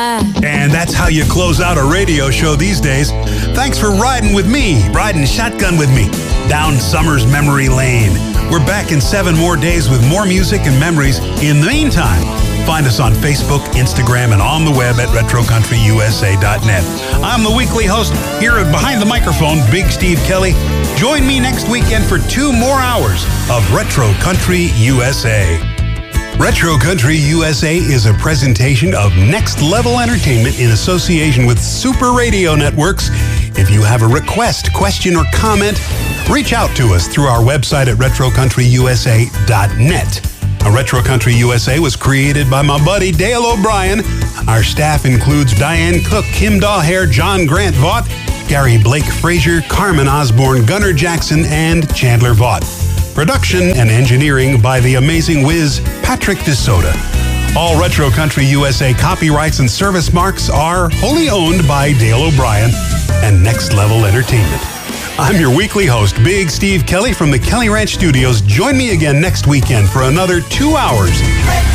And that's how you close out a radio show these days. Thanks for riding with me, riding shotgun with me, down Summer's memory lane. We're back in 7 more days with more music and memories. In the meantime, find us on Facebook, Instagram, and on the web at retrocountryyusa.net. I'm the weekly host here at Behind the Microphone, Big Steve Kelly. Join me next weekend for 2 more hours of Retro Country USA. Retro Country USA is a presentation of Next Level Entertainment in association with Super Radio Networks. If you have a request, question, or comment, reach out to us through our website at retrocountryyusa.net. Retro Country USA was created by my buddy Dale O'Brien. Our staff includes Diane Cook, Kim Daugherty, John Grant Vaught, Gary Blake Frazier, Carmen Osborne, Gunnar Jackson, and Chandler Vaught. Production and engineering by the amazing whiz Patrick DeSoto. All Retro Country USA copyrights and service marks are wholly owned by Dale O'Brien and Next Level Entertainment. I'm your weekly host, Big Steve Kelly from the Kelly Ranch Studios. Join me again next weekend for another 2 hours